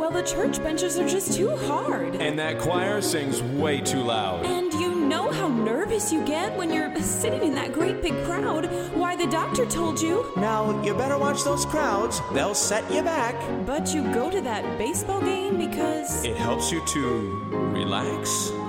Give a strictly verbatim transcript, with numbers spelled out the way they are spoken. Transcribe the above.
Well, the church benches are just too hard. And that choir sings way too loud. And you know how nervous you get when you're sitting in that great big crowd. Why, the doctor told you. Now, you better watch those crowds. They'll set you back. But you go to that baseball game because... It helps you to relax.